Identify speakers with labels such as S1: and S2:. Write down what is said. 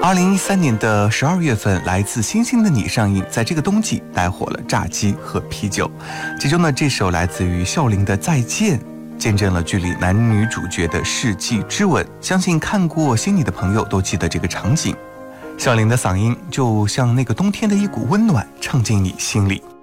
S1: 2013年的12月份，来自星星的你上映，在这个冬季带火了炸鸡和啤酒。其中呢，这首来自于孝琳的《再见》，见证了剧里男女主角的世纪之吻。相信看过《心里》的朋友都记得这个场景。孝琳的嗓音就像那个冬天的一股温暖，唱进你心里。